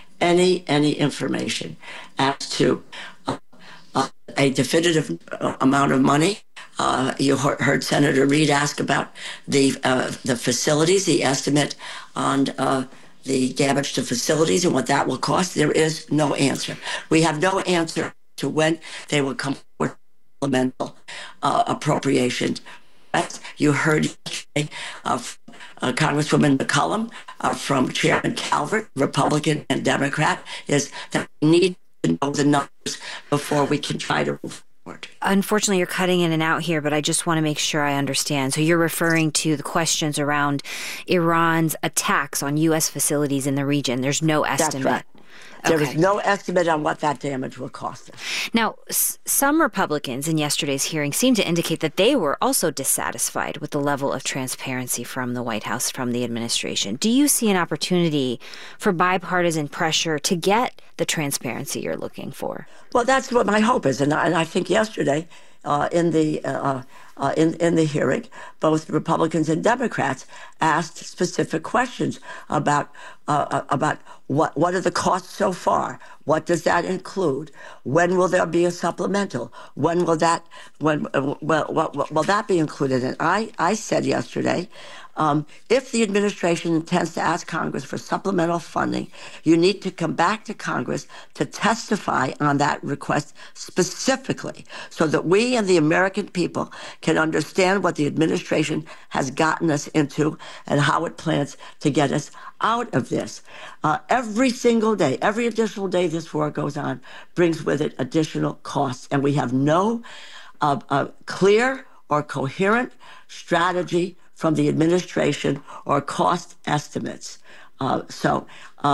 any information as to a definitive amount of money. You heard Senator Reid ask about the facilities, the estimate on the damage to facilities and what that will cost. There is no answer. We have no answer to when they will come with supplemental appropriations. You heard yesterday Congresswoman McCollum from Chairman Calvert, Republican and Democrat, is that we need to know the numbers before we can try to move forward. Unfortunately, you're cutting in and out here, but I just want to make sure I understand. So you're referring to the questions around Iran's attacks on U.S. facilities in the region. There's no estimate. That's right. There is no estimate on what that damage will cost us. Now, some Republicans in yesterday's hearing seemed to indicate that they were also dissatisfied with the level of transparency from the White House, from the administration. Do you see an opportunity for bipartisan pressure to get the transparency you're looking for? Well, that's what my hope is. And I think yesterday in the hearing, both Republicans and Democrats asked specific questions about what are the costs so far? What does that include? When will there be a supplemental? When will that be included? And I said yesterday, if the administration intends to ask Congress for supplemental funding, you need to come back to Congress to testify on that request specifically so that we and the American people can understand what the administration has gotten us into and how it plans to get us out of this. Every single day, every additional day this war goes on brings with it additional costs, and we have no clear or coherent strategy from the administration or cost estimates. To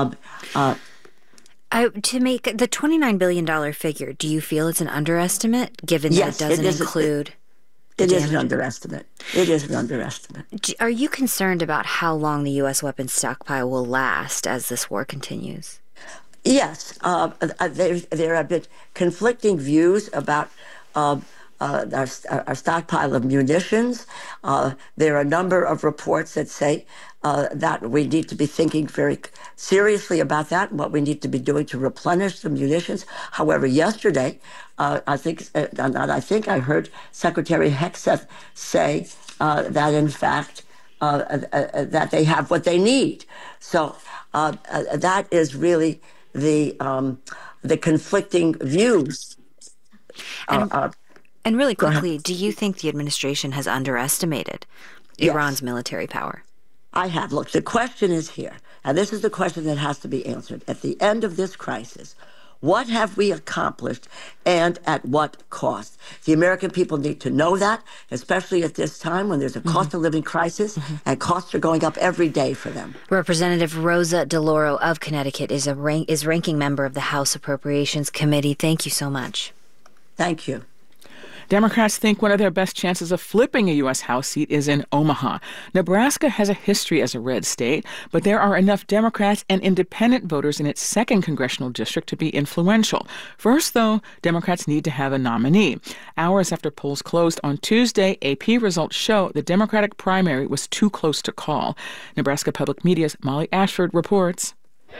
make the $29 billion figure, do you feel it's an underestimate, given that it doesn't include... It is an underestimate. It is an underestimate. Are you concerned about how long the U.S. weapons stockpile will last as this war continues? Yes. There have been conflicting views about our stockpile of munitions. There are a number of reports that say that we need to be thinking very seriously about that and what we need to be doing to replenish the munitions. However, yesterday, I think I heard Secretary Hegseth say that, in fact, that they have what they need. So that is really the conflicting views. And really quickly, do you think the administration has underestimated Iran's military power? I have. Look, the question is here, and this is the question that has to be answered. At the end of this crisis, what have we accomplished and at what cost? The American people need to know that, especially at this time when there's a cost of living crisis and costs are going up every day for them. Representative Rosa DeLauro of Connecticut is ranking member of the House Appropriations Committee. Thank you so much. Thank you. Democrats think one of their best chances of flipping a U.S. House seat is in Omaha. Nebraska has a history as a red state, but there are enough Democrats and independent voters in its second congressional district to be influential. First, though, Democrats need to have a nominee. Hours after polls closed on Tuesday, AP results show the Democratic primary was too close to call. Nebraska Public Media's Molly Ashford reports.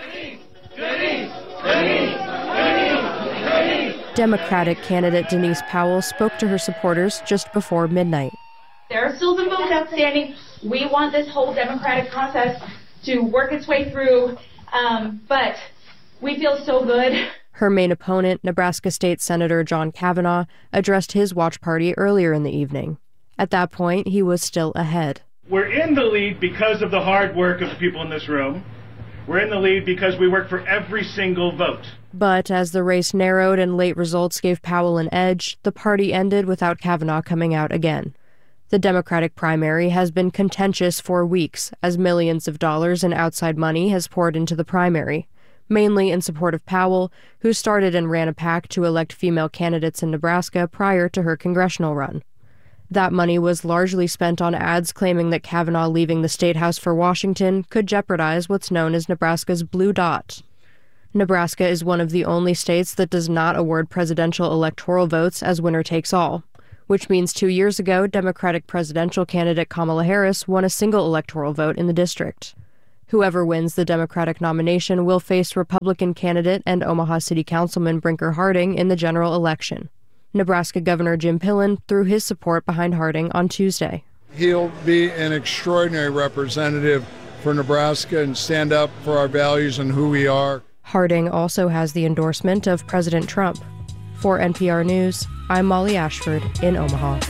Democratic candidate Denise Powell spoke to her supporters just before midnight. There are still some votes outstanding. We want this whole democratic process to work its way through, but we feel so good. Her main opponent, Nebraska State Senator John Kavanaugh, addressed his watch party earlier in the evening. At that point, he was still ahead. We're in the lead because of the hard work of the people in this room. We're in the lead because we work for every single vote. But as the race narrowed and late results gave Powell an edge, the party ended without Kavanaugh coming out again. The Democratic primary has been contentious for weeks, as millions of dollars in outside money has poured into the primary, mainly in support of Powell, who started and ran a PAC to elect female candidates in Nebraska prior to her congressional run. That money was largely spent on ads claiming that Kavanaugh leaving the State House for Washington could jeopardize what's known as Nebraska's Blue Dot. Nebraska is one of the only states that does not award presidential electoral votes as winner takes all, which means 2 years ago, Democratic presidential candidate Kamala Harris won a single electoral vote in the district. Whoever wins the Democratic nomination will face Republican candidate and Omaha City Councilman Brinker Harding in the general election. Nebraska Governor Jim Pillen threw his support behind Harding on Tuesday. He'll be an extraordinary representative for Nebraska and stand up for our values and who we are. Harding also has the endorsement of President Trump. For NPR News, I'm Molly Ashford in Omaha.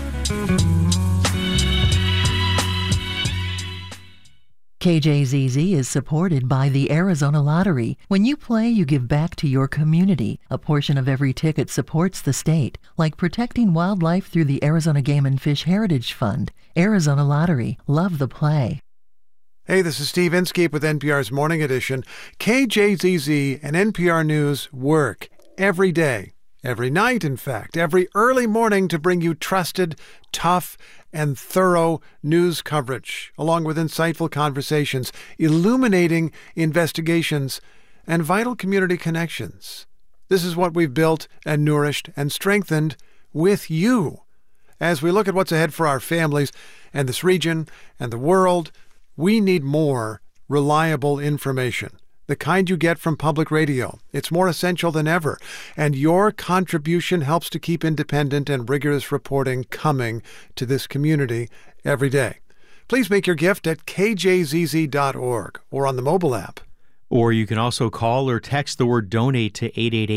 KJZZ is supported by the Arizona Lottery. When you play, you give back to your community. A portion of every ticket supports the state, like protecting wildlife through the Arizona Game and Fish Heritage Fund. Arizona Lottery. Love the play. Hey, this is Steve Inskeep with NPR's Morning Edition. KJZZ and NPR News work every day, every night, in fact, every early morning to bring you trusted, tough, and thorough news coverage, along with insightful conversations, illuminating investigations, and vital community connections. This is what we've built and nourished and strengthened with you. As we look at what's ahead for our families and this region and the world, we need more reliable information, the kind you get from public radio. It's more essential than ever, and your contribution helps to keep independent and rigorous reporting coming to this community every day. Please make your gift at kjzz.org or on the mobile app. Or you can also call or text the word donate to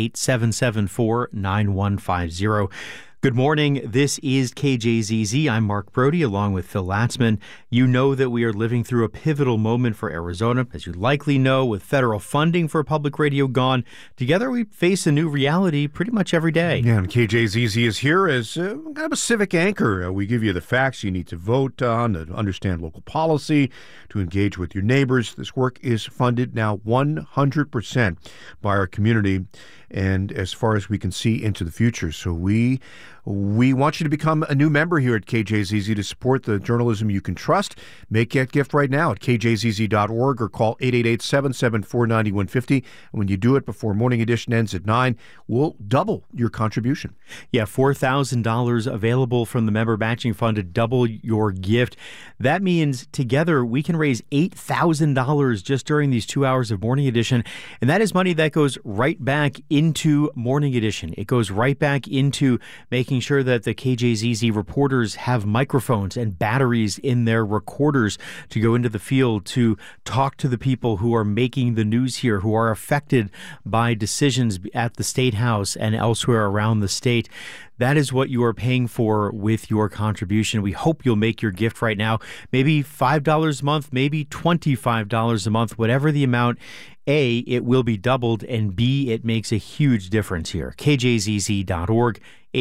888-774-9150. Good morning. This is KJZZ. I'm Mark Brody, along with Phil Latzman. You know that we are living through a pivotal moment for Arizona. As you likely know, with federal funding for public radio gone, together we face a new reality pretty much every day. Yeah, and KJZZ is here as kind of a civic anchor. We give you the facts you need to vote on, to understand local policy, to engage with your neighbors. This work is funded now 100% by our community, and as far as we can see into the future. So we want you to become a new member here at KJZZ to support the journalism you can trust. Make that gift right now at kjzz.org or call 888-774-9150. And when you do it before Morning Edition ends at 9, we'll double your contribution. Yeah, $4,000 available from the member matching fund to double your gift. That means together we can raise $8,000 just during these 2 hours of Morning Edition. And that is money that goes right back into Morning Edition. It goes right back into making sure that the KJZZ reporters have microphones and batteries in their recorders to go into the field to talk to the people who are making the news here, who are affected by decisions at the State House and elsewhere around the state. That is what you are paying for with your contribution. We hope you'll make your gift right now. Maybe $5 a month, maybe $25 a month, whatever the amount. A, it will be doubled, and B, it makes a huge difference here. KJZZ.org,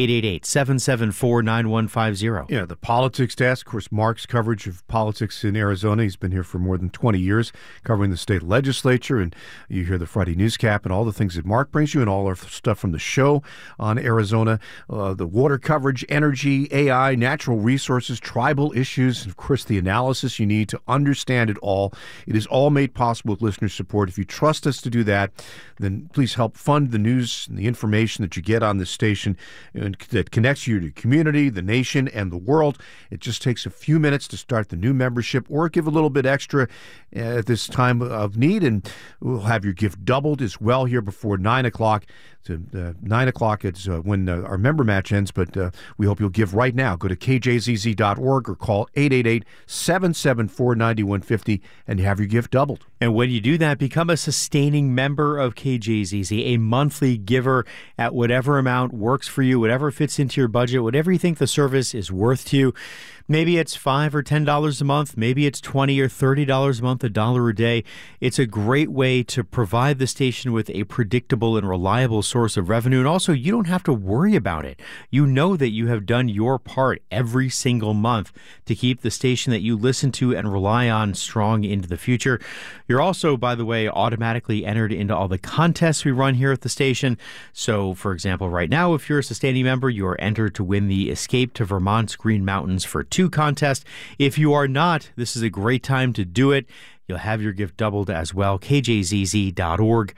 888-774-9150. Yeah, the politics desk, of course, Mark's coverage of politics in Arizona. He's been here for more than 20 years covering the state legislature, and you hear the Friday Newscap and all the things that Mark brings you and all our stuff from the show on Arizona, the water coverage, energy, AI, natural resources, tribal issues, and of course the analysis you need to understand it all. It is all made possible with listener support. If you trust us to do that, then please help fund the news and the information that you get on this station and that connects you to the community, the nation, and the world. It just takes a few minutes to start the new membership or give a little bit extra at this time of need, and we'll have your gift doubled as well here before 9 o'clock. So 9 o'clock is when our member match ends, but we hope you'll give right now. Go to kjzz.org or call 888-774-9150 and have your gift doubled. And when you do that, become a sustaining member of KJZZ, a monthly giver at whatever amount works for you, whatever fits into your budget, whatever you think the service is worth to you. Maybe it's $5 or $10 a month. Maybe it's $20 or $30 a month, $1 a day. It's a great way to provide the station with a predictable and reliable source of revenue. And also, you don't have to worry about it. You know that you have done your part every single month to keep the station that you listen to and rely on strong into the future. You're also, by the way, automatically entered into all the contests we run here at the station. So, for example, right now, if you're a sustaining member, you are entered to win the Escape to Vermont's Green Mountains for 2 contest. If you are not, this is a great time to do it. You'll have your gift doubled as well. KJZZ.org,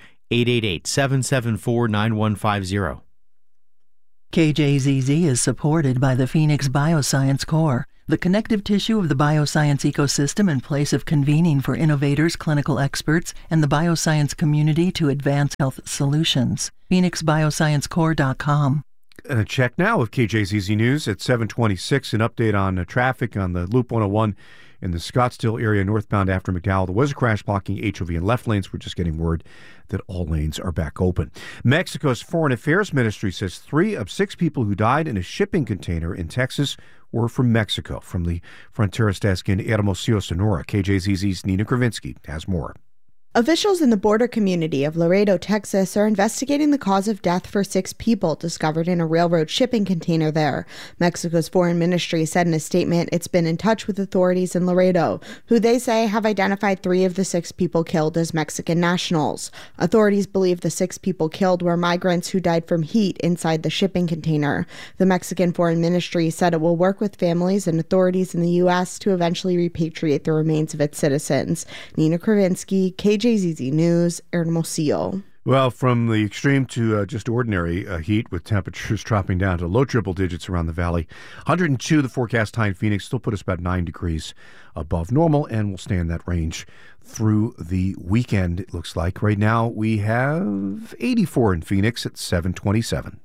888-774-9150. KJZZ is supported by the Phoenix Bioscience Corps. the connective tissue of the bioscience ecosystem in place of convening for innovators, clinical experts, and the bioscience community to advance health solutions. PhoenixBioscienceCorps.com. And a check now of KJZZ News at 7:26. An update on traffic on the Loop 101 in the Scottsdale area northbound after McDowell. There was a crash blocking HOV and left lanes. We're just getting word that all lanes are back open. Mexico's Foreign Affairs Ministry says 3 of 6 people who died in a shipping container in Texas were from Mexico. From the Fronteras desk in Hermosillo, Sonora, KJZZ's Nina Kravinsky has more. Officials in the border community of Laredo, Texas, are investigating the cause of death for 6 people discovered in a railroad shipping container there. Mexico's foreign ministry said in a statement it's been in touch with authorities in Laredo, who they say have identified 3 of the 6 people killed as Mexican nationals. Authorities believe the 6 people killed were migrants who died from heat inside the shipping container. The Mexican foreign ministry said it will work with families and authorities in the U.S. to eventually repatriate the remains of its citizens. Nina Kravinsky, KJZZ News, Hermosillo. Well, from the extreme to just ordinary heat, with temperatures dropping down to low triple digits around the valley. 102 the forecast high in Phoenix, still put us about 9 degrees above normal, and we'll stay in that range through the weekend, it looks like. Right now, we have 84 in Phoenix at 7:27.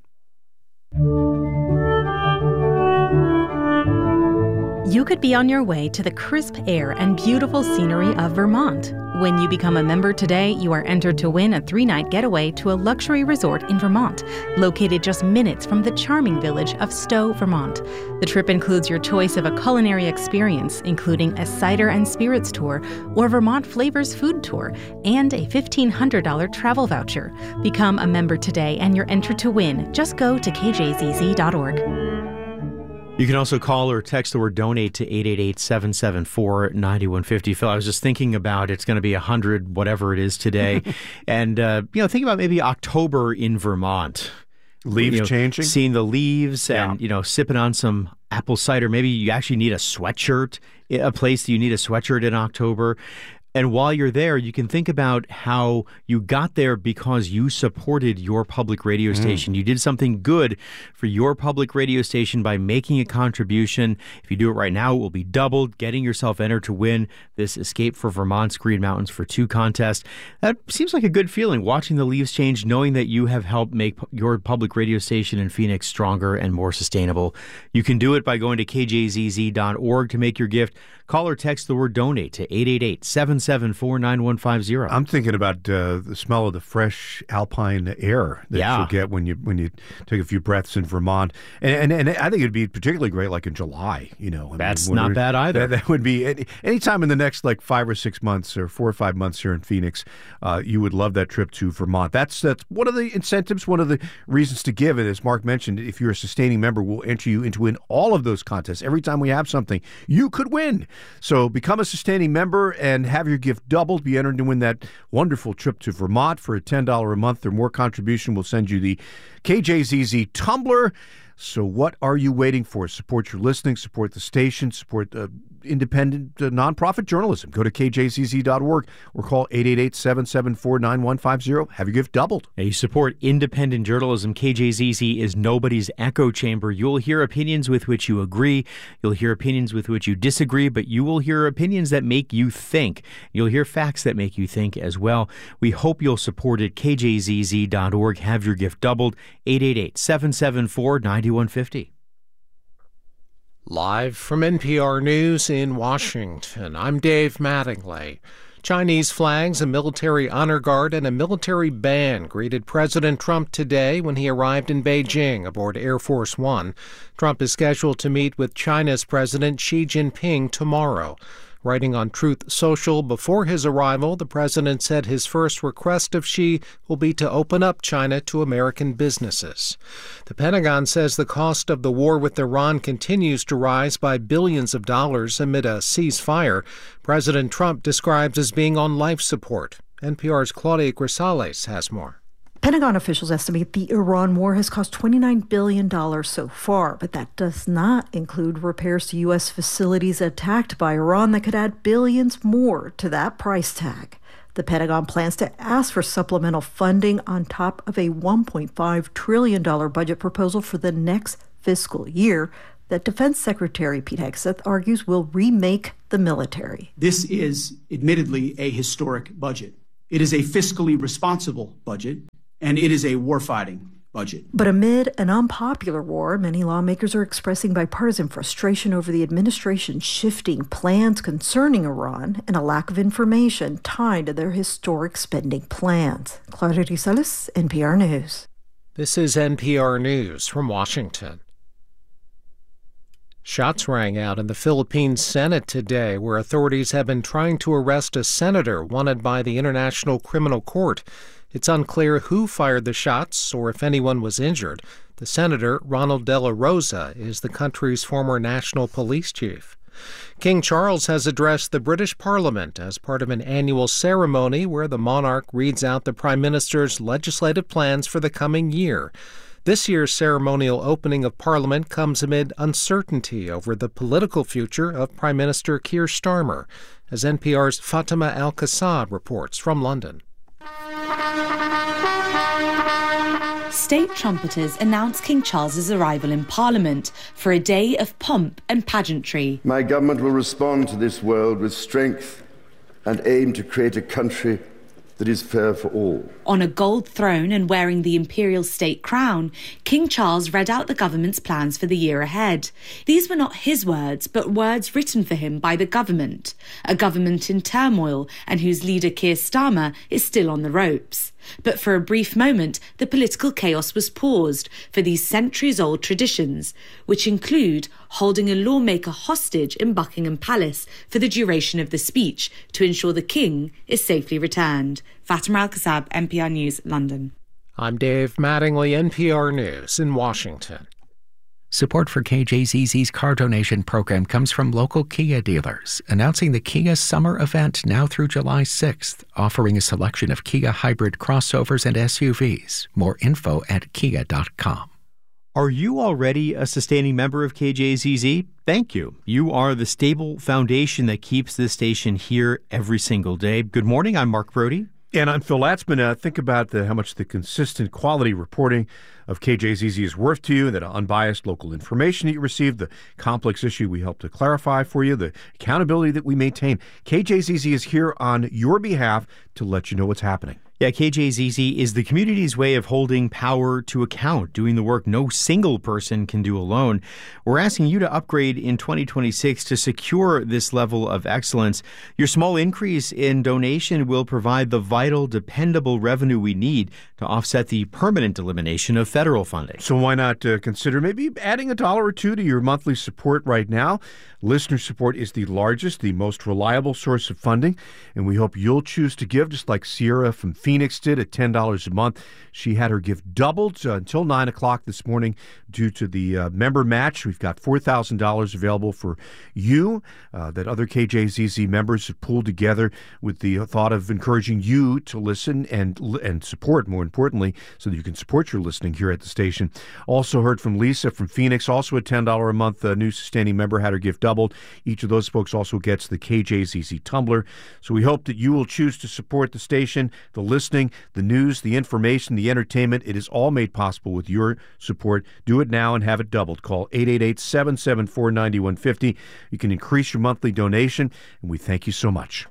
You could be on your way to the crisp air and beautiful scenery of Vermont. When you become a member today, you are entered to win a 3-night getaway to a luxury resort in Vermont, located just minutes from the charming village of Stowe, Vermont. The trip includes your choice of a culinary experience, including a cider and spirits tour or Vermont Flavors food tour, and a $1,500 travel voucher. Become a member today and you're entered to win. Just go to kjzz.org. You can also call or text the word donate to 888-774-9150. Phil, I was just thinking about it's going to be 100, whatever it is today. And, think about maybe October in Vermont. Leaves changing? Seeing the leaves and, sipping on some apple cider. Maybe you actually need a sweatshirt, a place that you need a sweatshirt in October. And while you're there, you can think about how you got there because you supported your public radio station. You did something good for your public radio station by making a contribution. If you do it right now, it will be doubled, getting yourself entered to win this Escape for Vermont's Green Mountains for 2 contest. That seems like a good feeling, watching the leaves change, knowing that you have helped make your public radio station in Phoenix stronger and more sustainable. You can do it by going to kjzz.org to make your gift. Call or text the word donate to 888-774-9150. I'm thinking about the smell of the fresh alpine air that you'll get when you take a few breaths in Vermont. And I think it'd be particularly great like in July, That's not bad either. That would be any time in the next like 5 or 6 months or 4 or 5 months here in Phoenix. You would love that trip to Vermont. That's one of the incentives, one of the reasons to give it. As Mark mentioned, if you're a sustaining member, we'll enter you into all of those contests. Every time we have something, you could win. So become a sustaining member and have your gift doubled. Be entered to win that wonderful trip to Vermont for a $10 a month or more contribution. We'll send you the KJZZ tumbler. So what are you waiting for? Support your listening, support the station, support independent nonprofit journalism. Go to kjzz.org or call 888-774-9150. Have your gift doubled. Now, you support independent journalism. KJZZ is nobody's echo chamber. You'll hear opinions with which you agree. You'll hear opinions with which you disagree, but you will hear opinions that make you think. You'll hear facts that make you think as well. We hope you'll support it. kjzz.org. Have your gift doubled. 888-774-9150. Live from NPR News in Washington, I'm Dave Mattingly. Chinese flags, a military honor guard, and a military band greeted President Trump today when he arrived in Beijing aboard Air Force One. Trump is scheduled to meet with China's President Xi Jinping tomorrow. Writing on Truth Social before his arrival, the president said his first request of Xi will be to open up China to American businesses. The Pentagon says the cost of the war with Iran continues to rise by billions of dollars amid a ceasefire President Trump describes as being on life support. NPR's Claudia Grisales has more. Pentagon officials estimate the Iran war has cost $29 billion so far, but that does not include repairs to U.S. facilities attacked by Iran that could add billions more to that price tag. The Pentagon plans to ask for supplemental funding on top of a $1.5 trillion budget proposal for the next fiscal year. that Defense Secretary Pete Hegseth argues will remake the military. This is admittedly a historic budget. It is a fiscally responsible budget, and it is a warfighting budget. But amid an unpopular war, many lawmakers are expressing bipartisan frustration over the administration's shifting plans concerning Iran and a lack of information tied to their historic spending plans. Claudia Rosales, NPR News. This is NPR News from Washington. Shots rang out in the Philippine Senate today, where authorities have been trying to arrest a senator wanted by the International Criminal Court. It's unclear who fired the shots or if anyone was injured. The senator, Ronald De La Rosa, is the country's former national police chief. King Charles has addressed the British Parliament as part of an annual ceremony where the monarch reads out the Prime Minister's legislative plans for the coming year. This year's ceremonial opening of Parliament comes amid uncertainty over the political future of Prime Minister Keir Starmer, as NPR's Fatima Al-Qasad reports from London. State trumpeters announced King Charles's arrival in Parliament for a day of pomp and pageantry. My government will respond to this world with strength and aim to create a country that is fair for all. On a gold throne and wearing the imperial state crown, King Charles read out the government's plans for the year ahead. These were not his words, but words written for him by the government, a government in turmoil and whose leader Keir Starmer is still on the ropes. But for a brief moment, the political chaos was paused for these centuries-old traditions, which include holding a lawmaker hostage in Buckingham Palace for the duration of the speech to ensure the king is safely returned. Fatima Al-Qasad, NPR News, London. I'm Dave Mattingly, NPR News in Washington. Support for KJZZ's car donation program comes from local Kia dealers, announcing the Kia Summer Event now through July 6th, offering a selection of Kia hybrid crossovers and SUVs. More info at kia.com. Are you already a sustaining member of KJZZ? Thank you. You are the stable foundation that keeps this station here every single day. Good morning. I'm Mark Brody. And I'm Phil Latzman. Think about how much the consistent quality reporting of KJZZ is worth to you, that unbiased local information that you receive, the complex issue we help to clarify for you, the accountability that we maintain. KJZZ is here on your behalf to let you know what's happening. Yeah, KJZZ is the community's way of holding power to account, doing the work no single person can do alone. We're asking you to upgrade in 2026 to secure this level of excellence. Your small increase in donation will provide the vital, dependable revenue we need to offset the permanent elimination of federal funding. So why not consider maybe adding $1 or $2 to your monthly support right now? Listener support is the largest, the most reliable source of funding, and we hope you'll choose to give, just like Sierra from Phoenix did at $10 a month. She had her gift doubled until 9 o'clock this morning due to the member match. We've got $4,000 available for you that other KJZZ members have pulled together with the thought of encouraging you to listen and support, more importantly, so that you can support your listening here at the station. Also heard from Lisa from Phoenix, also a $10 a month new sustaining member, had her gift doubled. Each of those folks also gets the KJZZ tumbler. So we hope that you will choose to support the station, the listening, the news, the information, the entertainment. It is all made possible with your support. Do it now and have it doubled. Call 888-774-9150. You can increase your monthly donation, and we thank you so much.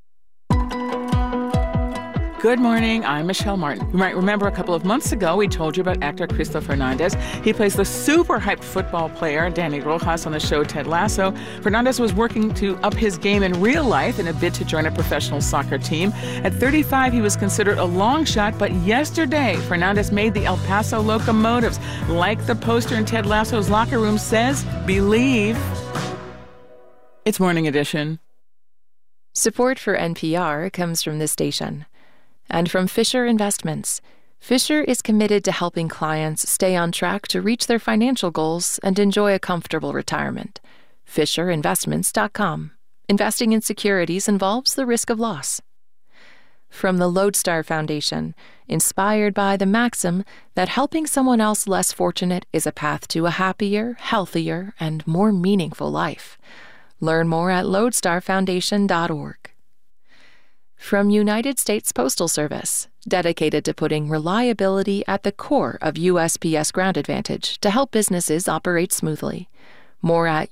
Good morning, I'm Michelle Martin. You might remember a couple of months ago, we told you about actor Cristo Fernandez. He plays the super hyped football player Danny Rojas on the show Ted Lasso. Fernandez was working to up his game in real life in a bid to join a professional soccer team. At 35, he was considered a long shot, but yesterday, Fernandez made the El Paso Locomotives. Like the poster in Ted Lasso's locker room says, believe. It's Morning Edition. Support for NPR comes from this station. And from Fisher Investments. Fisher is committed to helping clients stay on track to reach their financial goals and enjoy a comfortable retirement. FisherInvestments.com. Investing in securities involves the risk of loss. From the Lodestar Foundation, inspired by the maxim that helping someone else less fortunate is a path to a happier, healthier, and more meaningful life. Learn more at lodestarfoundation.org. From United States Postal Service, dedicated to putting reliability at the core of USPS Ground Advantage to help businesses operate smoothly. More at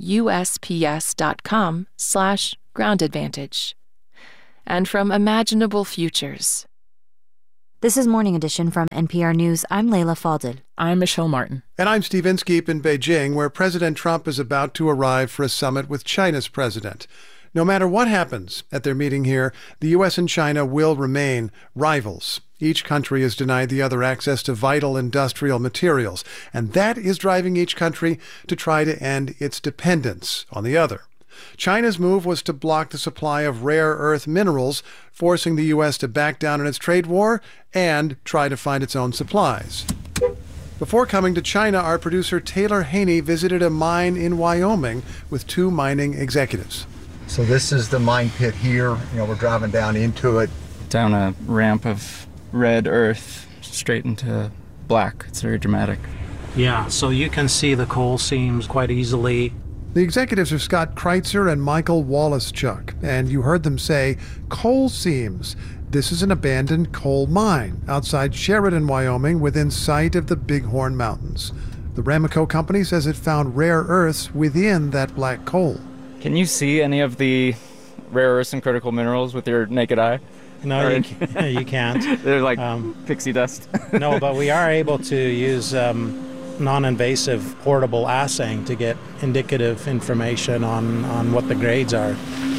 USPS.com/groundadvantage. And from Imaginable Futures. This is Morning Edition from NPR News. I'm Layla Fadel. I'm Michelle Martin. And I'm Steve Inskeep in Beijing, where President Trump is about to arrive for a summit with China's president. No matter what happens at their meeting here, the U.S. and China will remain rivals. Each country has denied the other access to vital industrial materials, and that is driving each country to try to end its dependence on the other. China's move was to block the supply of rare earth minerals, forcing the U.S. to back down in its trade war and try to find its own supplies. Before coming to China, our producer Taylor Haney visited a mine in Wyoming with two mining executives. So this is the mine pit here. We're driving down into it. Down a ramp of red earth straight into black. It's very dramatic. Yeah, so you can see the coal seams quite easily. The executives are Scott Kreitzer and Michael Wallace-Chuck, and you heard them say coal seams. This is an abandoned coal mine outside Sheridan, Wyoming, within sight of the Bighorn Mountains. The Ramaco company says it found rare earths within that black coal. Can you see any of the rare earths and critical minerals with your naked eye? No, you can't. They're like pixie dust. No, but we are able to use non-invasive portable assaying to get indicative information on what the grades are.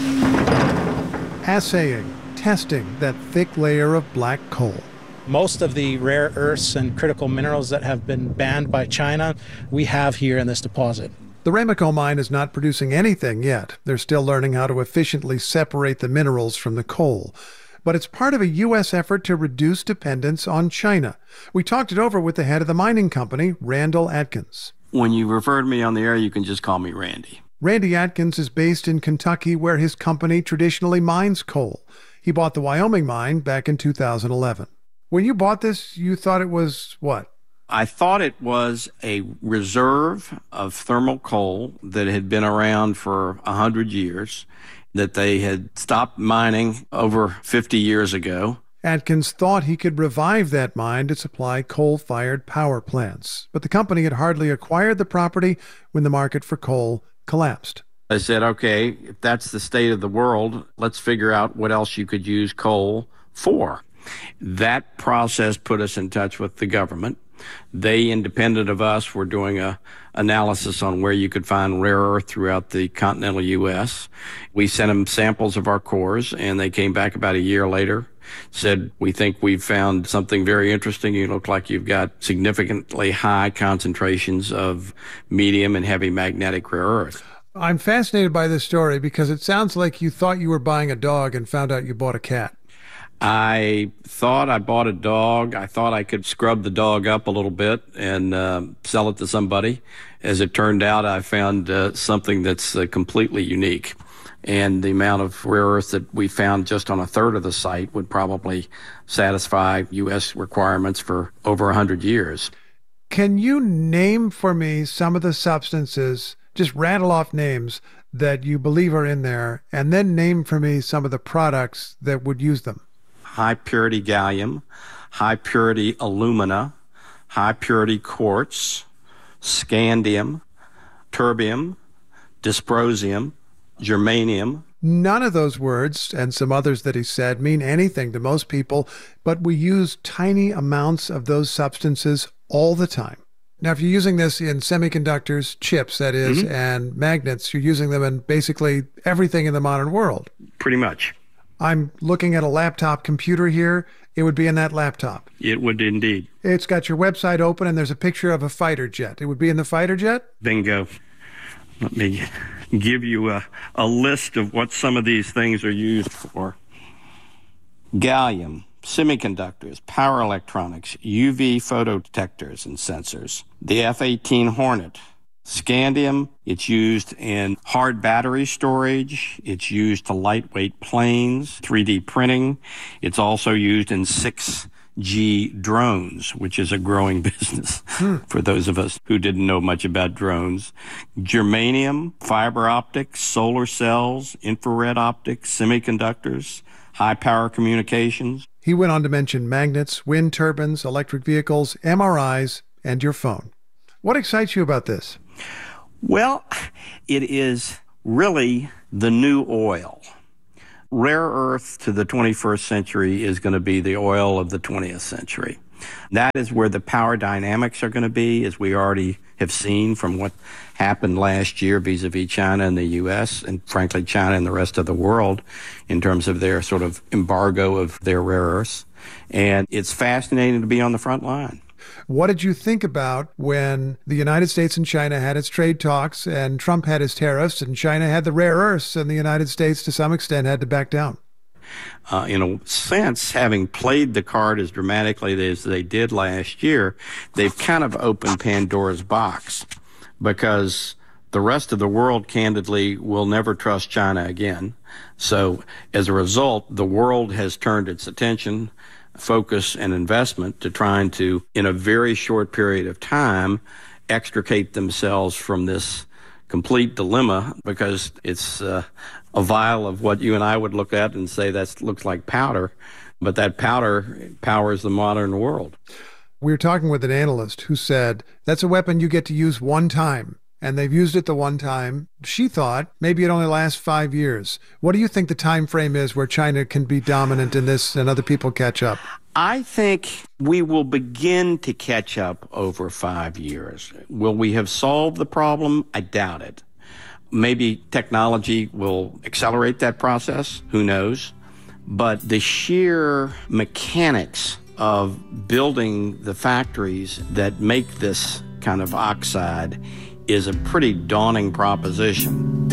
Assaying, testing that thick layer of black coal. Most of the rare earths and critical minerals that have been banned by China, we have here in this deposit. The Ramaco mine is not producing anything yet. They're still learning how to efficiently separate the minerals from the coal. But it's part of a U.S. effort to reduce dependence on China. We talked it over with the head of the mining company, Randall Atkins. When you refer to me on the air, you can just call me Randy. Randy Atkins is based in Kentucky, where his company traditionally mines coal. He bought the Wyoming mine back in 2011. When you bought this, you thought it was what? I thought it was a reserve of thermal coal that had been around for 100 years, that they had stopped mining over 50 years ago. Atkins thought he could revive that mine to supply coal-fired power plants, but the company had hardly acquired the property when the market for coal collapsed. I said, okay, if that's the state of the world, let's figure out what else you could use coal for. That process put us in touch with the government. They, independent of us, were doing a analysis on where you could find rare earth throughout the continental U.S. We sent them samples of our cores, and they came back about a year later, said, we think we've found something very interesting. You look like you've got significantly high concentrations of medium and heavy magnetic rare earth. I'm fascinated by this story because it sounds like you thought you were buying a dog and found out you bought a cat. I thought I bought a dog. I thought I could scrub the dog up a little bit and sell it to somebody. As it turned out, I found something that's completely unique. And the amount of rare earth that we found just on a third of the site would probably satisfy U.S. requirements for over 100 years. Can you name for me some of the substances, just rattle off names, that you believe are in there, and then name for me some of the products that would use them? High purity gallium, high purity alumina, high purity quartz, scandium, terbium, dysprosium, germanium. None of those words, and some others that he said, mean anything to most people, but we use tiny amounts of those substances all the time. Now, if you're using this in semiconductors, chips, that is, and magnets, you're using them in basically everything in the modern world. Pretty much. I'm looking at a laptop computer here. It would be in that laptop. It would indeed. It's got your website open, and there's a picture of a fighter jet. It would be in the fighter jet? Bingo. Let me give you a list of what some of these things are used for. Gallium, semiconductors, power electronics, UV photodetectors and sensors. The F-18 Hornet. Scandium, it's used in hard battery storage. It's used to lightweight planes, 3D printing. It's also used in 6G drones, which is a growing business for those of us who didn't know much about drones. Germanium, fiber optics, solar cells, infrared optics, semiconductors, high power communications. He went on to mention magnets, wind turbines, electric vehicles, MRIs, and your phone. What excites you about this? Well, it is really the new oil. Rare earth to the 21st century is going to be the oil of the 20th century. That is where the power dynamics are going to be, as we already have seen from what happened last year vis-a-vis China and the U.S., and frankly China and the rest of the world in terms of their sort of embargo of their rare earths. And it's fascinating to be on the front line. What did you think about when the United States and China had its trade talks and Trump had his tariffs and China had the rare earths and the United States to some extent had to back down? In a sense, having played the card as dramatically as they did last year, they've kind of opened Pandora's box, because the rest of the world, candidly, will never trust China again. So as a result, the world has turned its attention, focus, and investment to trying to, in a very short period of time, extricate themselves from this complete dilemma, because it's a vial of what you and I would look at and say that looks like powder, but that powder powers the modern world. We were talking with an analyst who said that's a weapon you get to use one time, and they've used it the one time. She thought maybe it only lasts 5 years. What do you think the time frame is where China can be dominant in this and other people catch up? I think we will begin to catch up over 5 years. Will we have solved the problem? I doubt it. Maybe technology will accelerate that process. Who knows? But the sheer mechanics of building the factories that make this kind of oxide is a pretty daunting proposition.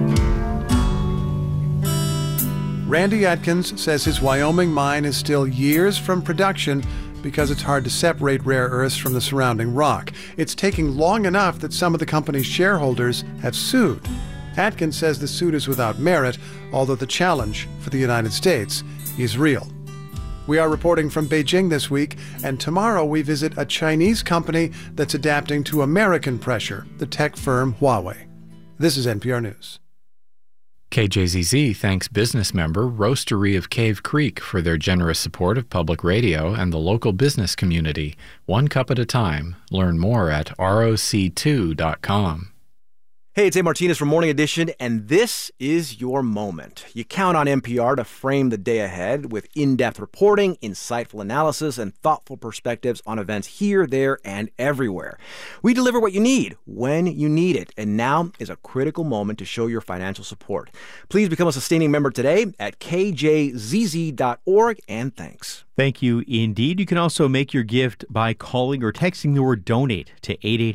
Randy Atkins says his Wyoming mine is still years from production because it's hard to separate rare earths from the surrounding rock. It's taking long enough that some of the company's shareholders have sued. Atkins says the suit is without merit, although the challenge for the United States is real. We are reporting from Beijing this week, and tomorrow we visit a Chinese company that's adapting to American pressure, the tech firm Huawei. This is NPR News. KJZZ thanks business member Roastery of Cave Creek for their generous support of public radio and the local business community. One cup at a time. Learn more at roc2.com. Hey, it's A. Martinez from Morning Edition, and this is your moment. You count on NPR to frame the day ahead with in-depth reporting, insightful analysis, and thoughtful perspectives on events here, there, and everywhere. We deliver what you need when you need it, and now is a critical moment to show your financial support. Please become a sustaining member today at kjzz.org, and thanks. Thank you indeed. You can also make your gift by calling or texting the word donate to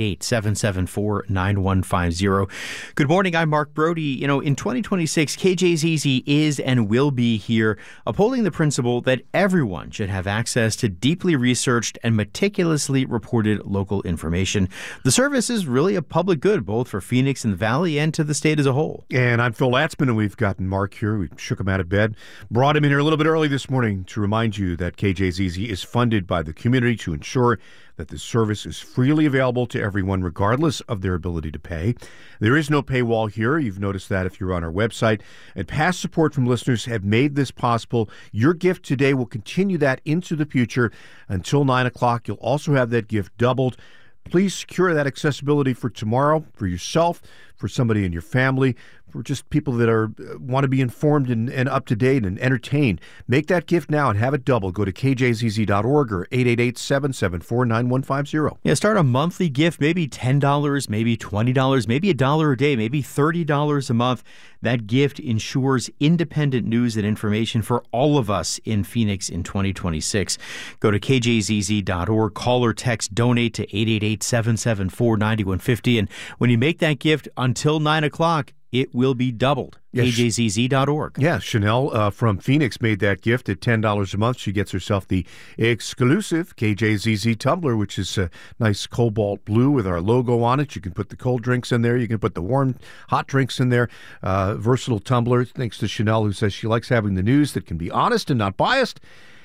888-774-9150. Good morning, I'm Mark Brody. In 2026, KJZZ is and will be here upholding the principle that everyone should have access to deeply researched and meticulously reported local information. The service is really a public good, both for Phoenix and the Valley and to the state as a whole. And I'm Phil Atzman, and we've gotten Mark here. We shook him out of bed, brought him in here a little bit early this morning to remind you that KJZZ is funded by the community to ensure that the service is freely available to everyone regardless of their ability to pay. There is no paywall here. You've noticed that if you're on our website. And past support from listeners have made this possible. Your gift today will continue that into the future until 9 o'clock. You'll also have that gift doubled. Please secure that accessibility for tomorrow, for yourself, for somebody in your family, for just people that want to be informed and up to date and entertained. Make that gift now and have it double. Go to kjzz.org or 888-774-9150. Yeah, start a monthly gift, maybe $10, maybe $20, maybe $1 a day, maybe $30 a month. That gift ensures independent news and information for all of us in Phoenix in 2026. Go to kjzz.org, call or text donate to 888-774-9150. And when you make that gift until 9 o'clock, it will be doubled. Yes. KJZZ.org. Yeah, Chanel from Phoenix made that gift at $10 a month. She gets herself the exclusive KJZZ tumbler, which is a nice cobalt blue with our logo on it. You can put the cold drinks in there. You can put the warm, hot drinks in there. Versatile tumbler, thanks to Chanel, who says she likes having the news that can be honest and not biased.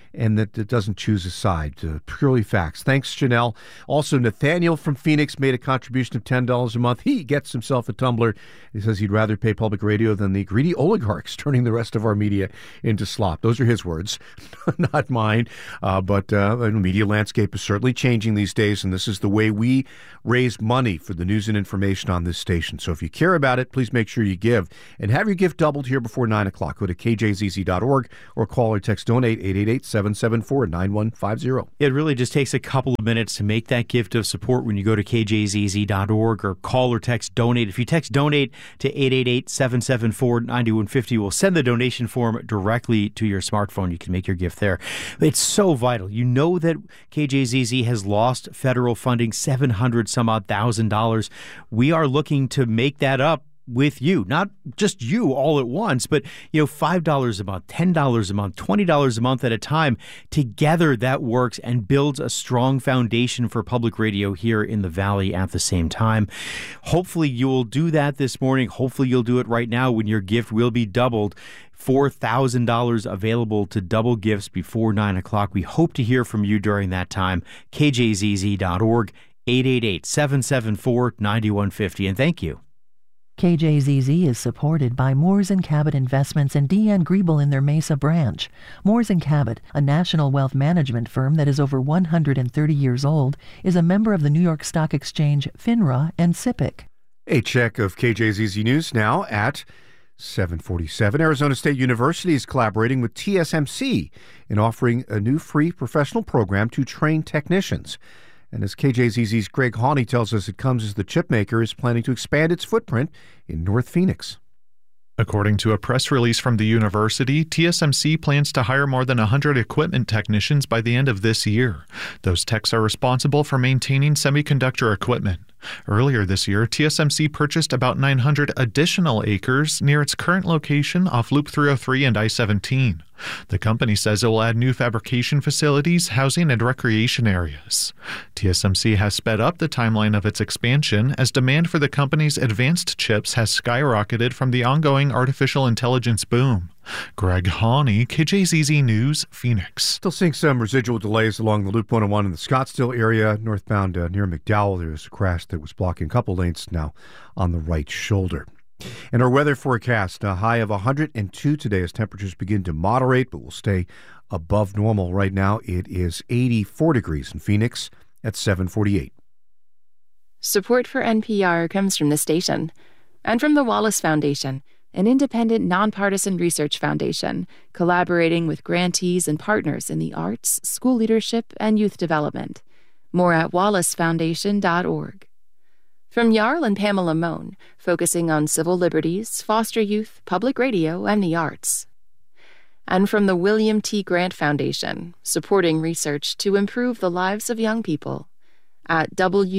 and that it doesn't choose a side, purely facts. Thanks, Janelle. Also, Nathaniel from Phoenix made a contribution of $10 a month. He gets himself a tumbler. He says he'd rather pay public radio than the greedy oligarchs turning the rest of our media into slop. Those are his words, not mine. But the media landscape is certainly changing these days, and this is the way we raise money for the news and information on this station. So if you care about it, please make sure you give. And have your gift doubled here before 9 o'clock. Go to kjzz.org or call or text donate 888-774-9150. It really just takes a couple of minutes to make that gift of support when you go to kjzz.org or call or text donate. If you text donate to 888-774-9150, we'll send the donation form directly to your smartphone. You can make your gift there. It's so vital. You know that KJZZ has lost federal funding, $700,000. We are looking to make that up with you, not just you all at once, but $5 a month, $10 a month, $20 a month at a time. Together that works and builds a strong foundation for public radio here in the Valley at the same time. Hopefully you will do that this morning. Hopefully you'll do it right now when your gift will be doubled. $4,000 available to double gifts before 9 o'clock. We hope to hear from you during that time. kjzz.org, 888-774-9150. And thank you. KJZZ is supported by Moores & Cabot Investments and Deanne Griebel in their Mesa branch. Moores & Cabot, a national wealth management firm that is over 130 years old, is a member of the New York Stock Exchange, FINRA, and SIPC. A check of KJZZ News now at 7:47. Arizona State University is collaborating with TSMC in offering a new free professional program to train technicians. And as KJZZ's Greg Hawley tells us, it comes as the chipmaker is planning to expand its footprint in North Phoenix. According to a press release from the university, TSMC plans to hire more than 100 equipment technicians by the end of this year. Those techs are responsible for maintaining semiconductor equipment. Earlier this year, TSMC purchased about 900 additional acres near its current location off Loop 303 and I-17. The company says it will add new fabrication facilities, housing, and recreation areas. TSMC has sped up the timeline of its expansion as demand for the company's advanced chips has skyrocketed from the ongoing artificial intelligence boom. Greg Hawley, KJZZ News, Phoenix. Still seeing some residual delays along the Loop 101 in the Scottsdale area. Northbound near McDowell, there was a crash that was blocking a couple lanes now on the right shoulder. And our weather forecast, a high of 102 today as temperatures begin to moderate, but will stay above normal. Right now, it is 84 degrees in Phoenix at 7:48. Support for NPR comes from the station and from the Wallace Foundation, an independent, nonpartisan research foundation collaborating with grantees and partners in the arts, school leadership, and youth development. More at wallacefoundation.org. From Jarl and Pamela Mohn, focusing on civil liberties, foster youth, public radio, and the arts. And from the William T. Grant Foundation, supporting research to improve the lives of young people at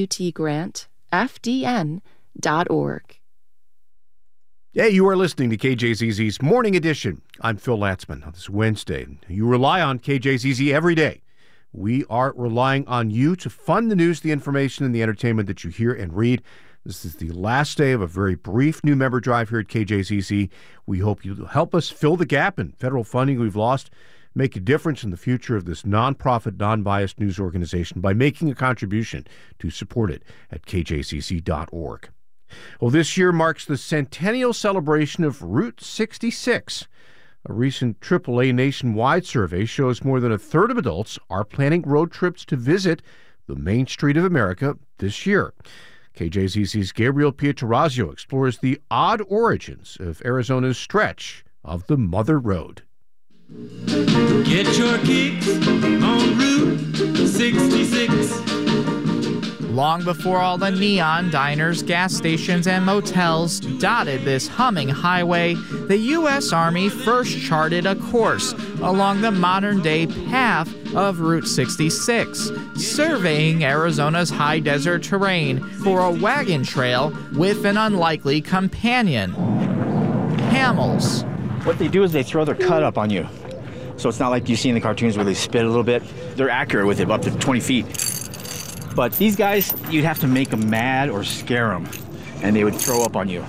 wtgrantfdn.org. Hey, you are listening to KJZZ's Morning Edition. I'm Phil Latzman on this Wednesday. You rely on KJZZ every day. We are relying on you to fund the news, the information, and the entertainment that you hear and read. This is the last day of a very brief new member drive here at KJZZ. We hope you'll help us fill the gap in federal funding we've lost, make a difference in the future of this nonprofit, non-biased news organization by making a contribution to support it at kjzz.org. Well, this year marks the centennial celebration of Route 66. A recent AAA nationwide survey shows more than a third of adults are planning road trips to visit the Main Street of America this year. KJZZ's Gabriel Pietrorazio explores the odd origins of Arizona's stretch of the Mother Road. Get your kicks on Route 66. Long before all the neon diners, gas stations, and motels dotted this humming highway, the U.S. Army first charted a course along the modern-day path of Route 66, surveying Arizona's high desert terrain for a wagon trail with an unlikely companion: camels. What they do is they throw their cut up on you. So it's not like you see in the cartoons where they spit a little bit. They're accurate with it, up to 20 feet. But these guys, you'd have to make them mad or scare them, and they would throw up on you.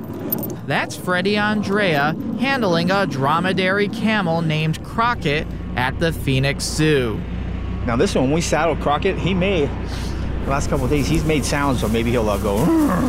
That's Freddie Andrea handling a dromedary camel named Crockett at the Phoenix Zoo. Now this one, when we saddled Crockett, the last couple of days, he's made sounds, so maybe he'll go.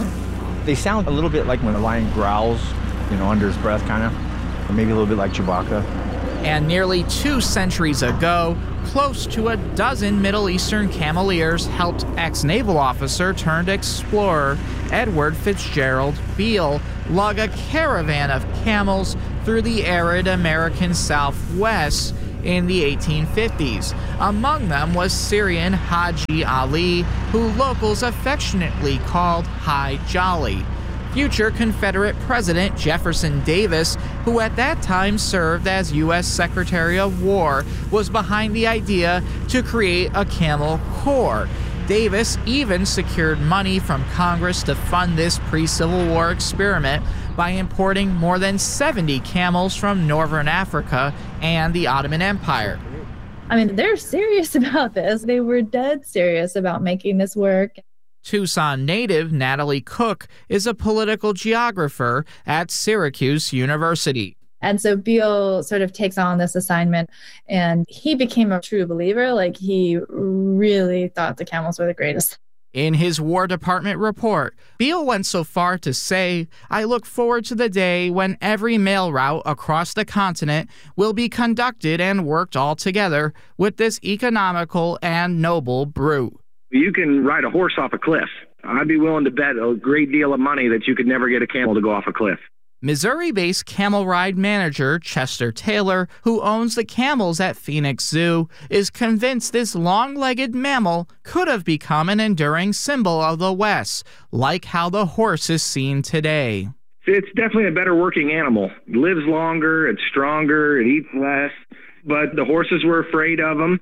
They sound a little bit like when a lion growls, under his breath, kind of, or maybe a little bit like Chewbacca. And nearly 2 centuries ago, close to a dozen Middle Eastern cameleers helped ex-naval officer turned explorer Edward Fitzgerald Beale lug a caravan of camels through the arid American Southwest in the 1850s. Among them was Syrian Haji Ali, who locals affectionately called Hi Jolly. Future Confederate President Jefferson Davis, who at that time served as U.S. Secretary of War, was behind the idea to create a Camel Corps. Davis even secured money from Congress to fund this pre-Civil War experiment by importing more than 70 camels from Northern Africa and the Ottoman Empire. I mean, they're serious about this. They were dead serious about making this work. Tucson native Natalie Cook is a political geographer at Syracuse University. And so Beale sort of takes on this assignment, and he became a true believer. Like, he really thought the camels were the greatest. In his War Department report, Beale went so far to say, "I look forward to the day when every mail route across the continent will be conducted and worked all together with this economical and noble brute." You can ride a horse off a cliff. I'd be willing to bet a great deal of money that you could never get a camel to go off a cliff. Missouri-based camel ride manager Chester Taylor, who owns the camels at Phoenix Zoo, is convinced this long-legged mammal could have become an enduring symbol of the West, like how the horse is seen today. It's definitely a better working animal. It lives longer, it's stronger, it eats less, but the horses were afraid of them,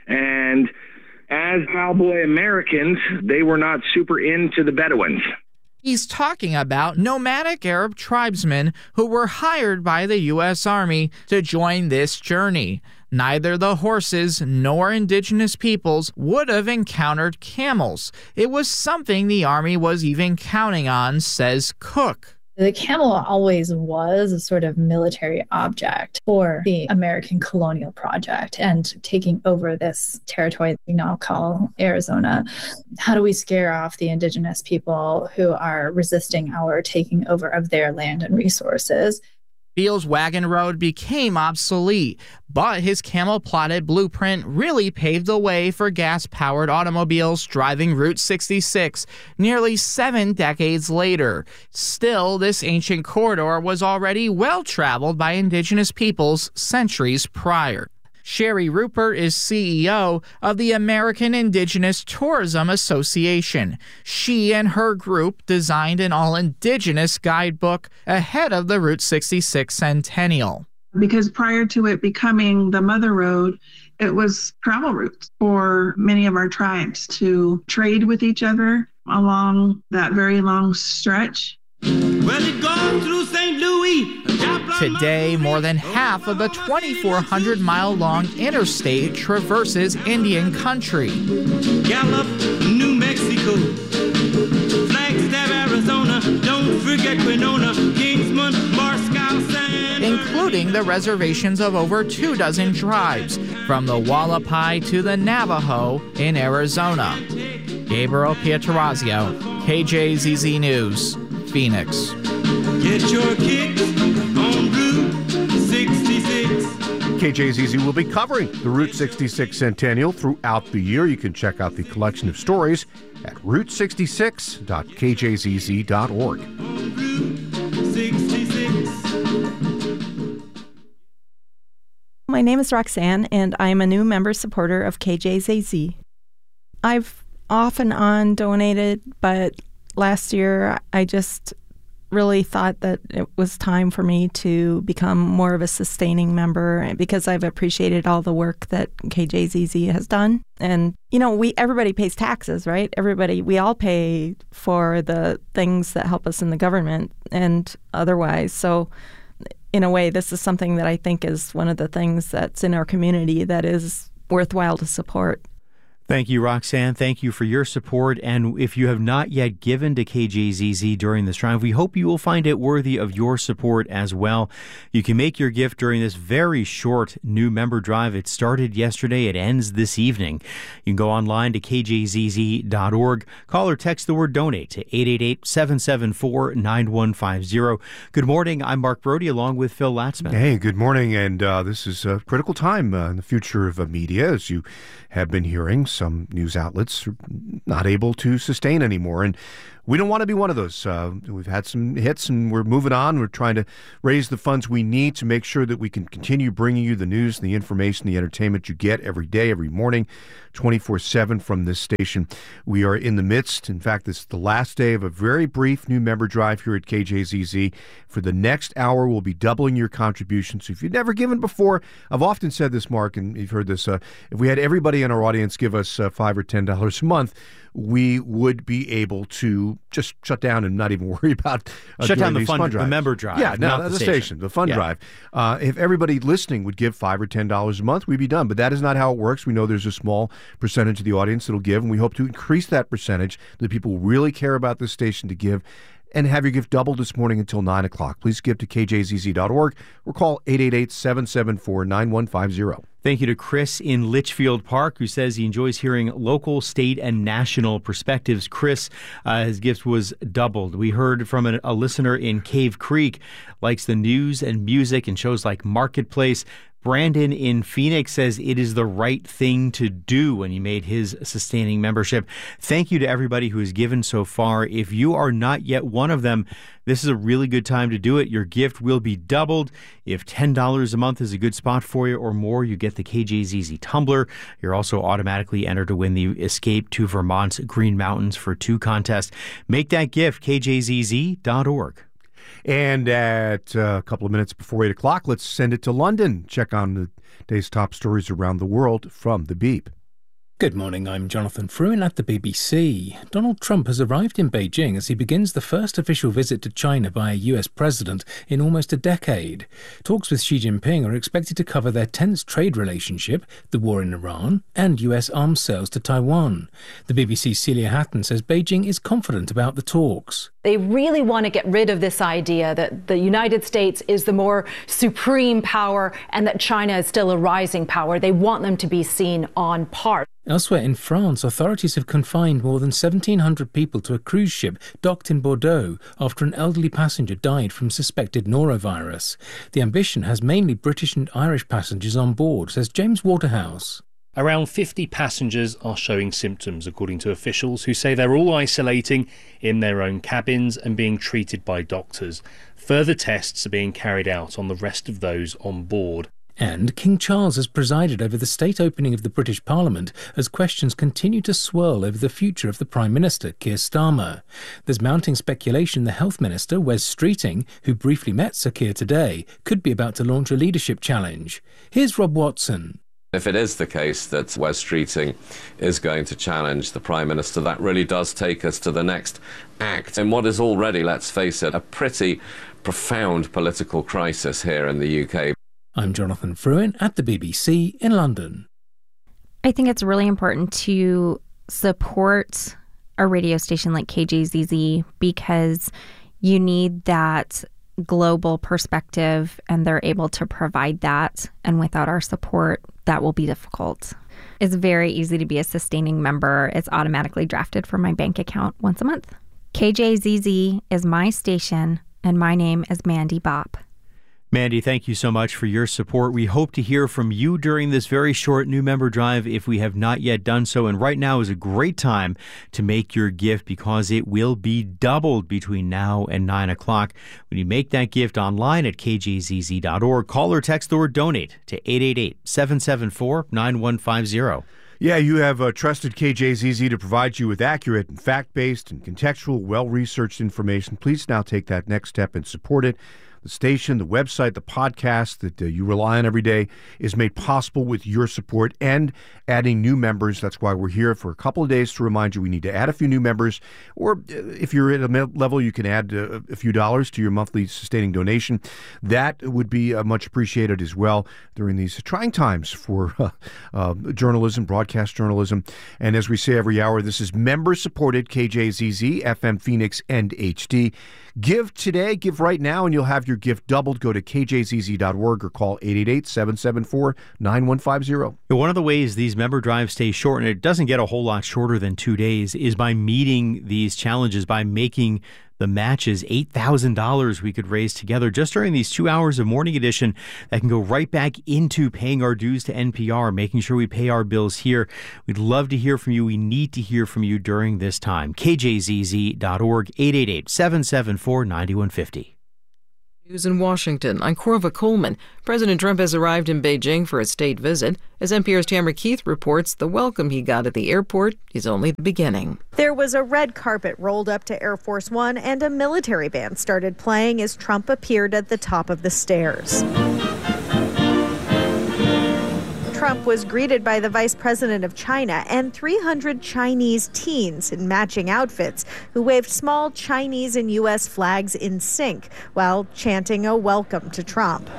and as cowboy Americans, they were not super into the Bedouins. He's talking about nomadic Arab tribesmen who were hired by the U.S. Army to join this journey. Neither the horses nor indigenous peoples would have encountered camels. It was something the Army was even counting on, says Cook. The camel always was a sort of military object for the American colonial project and taking over this territory we now call Arizona. How do we scare off the indigenous people who are resisting our taking over of their land and resources? Beale's wagon road became obsolete, but his camel-plotted blueprint really paved the way for gas-powered automobiles driving Route 66 nearly 7 decades later. Still, this ancient corridor was already well-traveled by indigenous peoples centuries prior. Sherry Rupert is CEO of the American Indigenous Tourism Association. She and her group designed an all-indigenous guidebook ahead of the Route 66 centennial. Because prior to it becoming the Mother Road, it was travel routes for many of our tribes to trade with each other along that very long stretch. Well, it goes through St. Louis. Today, more than half of the 2,400-mile-long interstate traverses Indian country. Gallup, New Mexico. Flagstaff, Arizona. Don't forget Winona, Kingsman, Moscow, San including the reservations of over 24 tribes, from the Wallapai to the Navajo in Arizona. Gabriel Pietrorazio, KJZZ News, Phoenix. Get your kicks on Route 66. KJZZ will be covering the Route 66 Centennial throughout the year. You can check out the collection of stories at route66.kjzz.org. Route 66. My name is Roxanne, and I am a new member supporter of KJZZ. I've off and on donated, but last year I just really thought that it was time for me to become more of a sustaining member because I've appreciated all the work that KJZZ has done. And, you know, everybody pays taxes, right? We all pay for the things that help us in the government and otherwise. So in a way, this is something that I think is one of the things that's in our community that is worthwhile to support. Thank you, Roxanne. Thank you for your support. And if you have not yet given to KJZZ during this drive, we hope you will find it worthy of your support as well. You can make your gift during this very short new member drive. It started yesterday. It ends this evening. You can go online to kjzz.org. Call or text the word donate to 888-774-9150. Good morning. I'm Mark Brody along with Phil Latzman. Hey, good morning. And this is a critical time in the future of media, as you have been hearing. Some news outlets are not able to sustain anymore. And we don't want to be one of those. We've had some hits and we're moving on. We're trying to raise the funds we need to make sure that we can continue bringing you the news, the information, the entertainment you get every day, every morning, 24/7 from this station. We are in the midst. In fact, this is the last day of a very brief new member drive here at KJZZ. For the next hour, we'll be doubling your contribution. So if you've never given before, I've often said this, Mark, and you've heard this, if we had everybody in our audience give us $5 or $10 a month, we would be able to just shut down and not even worry about shut down the fund drive. The member drive. Yeah, not the station, the fund drive. If everybody listening would give $5 or $10 a month, we'd be done. But that is not how it works. We know there's a small percentage of the audience that'll give, and we hope to increase that percentage that people really care about this station to give. And have your gift doubled this morning until 9 o'clock. Please give to kjzz.org or call 888-774-9150. Thank you to Chris in Litchfield Park, who says he enjoys hearing local, state, and national perspectives. Chris, his gift was doubled. We heard from a listener in Cave Creek, likes the news and music and shows like Marketplace. Brandon in Phoenix says it is the right thing to do when he made his sustaining membership. Thank you to everybody who has given so far. If you are not yet one of them, this is a really good time to do it. Your gift will be doubled. If $10 a month is a good spot for you or more, you get the KJZZ tumbler. You're also automatically entered to win the Escape to Vermont's Green Mountains for 2 contest. Make that gift, kjzz.org. And at a couple of minutes before 8 o'clock, let's send it to London. Check on the day's top stories around the world from the Beep. Good morning, I'm Jonathan Fruin at the BBC. Donald Trump has arrived in Beijing as he begins the first official visit to China by a US president in almost a decade. Talks with Xi Jinping are expected to cover their tense trade relationship, the war in Iran, and US arms sales to Taiwan. The BBC's Celia Hatton says Beijing is confident about the talks. They really want to get rid of this idea that the United States is the more supreme power and that China is still a rising power. They want them to be seen on par. Elsewhere in France, authorities have confined more than 1,700 people to a cruise ship docked in Bordeaux after an elderly passenger died from suspected norovirus. The Ambition has mainly British and Irish passengers on board, says James Waterhouse. Around 50 passengers are showing symptoms, according to officials who say they're all isolating in their own cabins and being treated by doctors. Further tests are being carried out on the rest of those on board. And King Charles has presided over the state opening of the British Parliament as questions continue to swirl over the future of the Prime Minister, Keir Starmer. There's mounting speculation the Health Minister, Wes Streeting, who briefly met Sir Keir today, could be about to launch a leadership challenge. Here's Rob Watson. If it is the case that Wes Streeting is going to challenge the Prime Minister, that really does take us to the next act in what is already, let's face it, a pretty profound political crisis here in the UK. I'm Jonathan Fruin at the BBC in London. I think it's really important to support a radio station like KJZZ because you need that global perspective and they're able to provide that. And without our support, that will be difficult. It's very easy to be a sustaining member. It's automatically drafted from my bank account once a month. KJZZ is my station and my name is Mandy Bopp. Mandy, thank you so much for your support. We hope to hear from you during this very short new member drive if we have not yet done so. And right now is a great time to make your gift because it will be doubled between now and 9 o'clock. When you make that gift online at kjzz.org, call or text the word donate to 888-774-9150. Yeah, you have trusted KJZZ to provide you with accurate and fact-based and contextual, well-researched information. Please now take that next step and support it. The station, the website, the podcast that you rely on every day is made possible with your support and adding new members. That's why we're here for a couple of days to remind you we need to add a few new members. Or if you're at a level, you can add a few dollars to your monthly sustaining donation. That would be much appreciated as well during these trying times for journalism, broadcast journalism. And as we say every hour, this is member-supported KJZZ, FM Phoenix, and HD. Give today, give right now, and you'll have your gift doubled. Go to kjzz.org or call 888-774-9150. One of the ways these member drives stay short, and it doesn't get a whole lot shorter than 2 days, is by meeting these challenges, by making the matches. $8,000 we could raise together just during these 2 hours of Morning Edition that can go right back into paying our dues to NPR, making sure we pay our bills here. We'd love to hear from you. We need to hear from you during this time. KJZZ.org, 888-774-9150. News in Washington. I'm Corva Coleman. President Trump has arrived in Beijing for a state visit. As NPR's Tamara Keith reports, the welcome he got at the airport is only the beginning. There was a red carpet rolled up to Air Force One, and a military band started playing as Trump appeared at the top of the stairs. Trump was greeted by the vice president of China and 300 Chinese teens in matching outfits who waved small Chinese and U.S. flags in sync while chanting a welcome to Trump.